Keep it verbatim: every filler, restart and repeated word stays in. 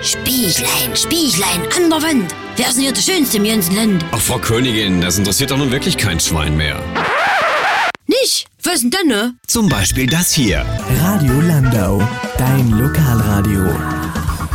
Spieglein, Spieglein, an der Wand. Wer ist denn hier der Schönste im ganzen Land? Ach, Frau Königin, das interessiert doch nun wirklich kein Schwein mehr. Nicht? Was denn dann, ne? Zum Beispiel das hier. Radio Landau, dein Lokalradio.